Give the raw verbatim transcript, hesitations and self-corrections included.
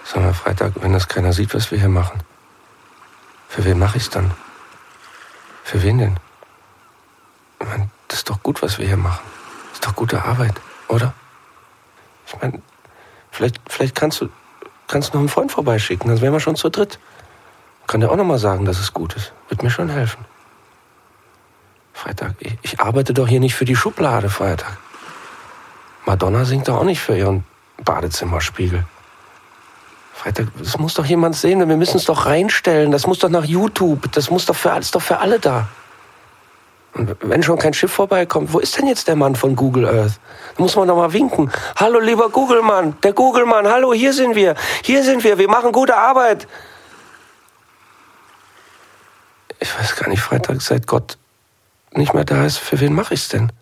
Sag mal, Freitag, wenn das keiner sieht, was wir hier machen. Für wen mache ich's dann? Für wen denn? Ich meine, das ist doch gut, was wir hier machen. Das ist doch gute Arbeit, oder? Ich meine, vielleicht, vielleicht kannst du, kannst du noch einen Freund vorbeischicken, dann wären wir schon zu dritt. Kann dir auch noch mal sagen, dass es gut ist. Wird mir schon helfen. Freitag, ich, ich arbeite doch hier nicht für die Schublade, Freitag. Madonna singt doch auch nicht für ihren Badezimmerspiegel. Freitag, das muss doch jemand sehen, wir müssen es doch reinstellen, das muss doch nach YouTube, das muss doch für, ist doch für alle da. Und wenn schon kein Schiff vorbeikommt, wo ist denn jetzt der Mann von Google Earth? Da muss man doch mal winken. Hallo, lieber Google-Mann, der Google-Mann, hallo, hier sind wir, hier sind wir, wir machen gute Arbeit. Ich weiß gar nicht, Freitag, seit Gott nicht mehr da ist, für wen mache ich's denn?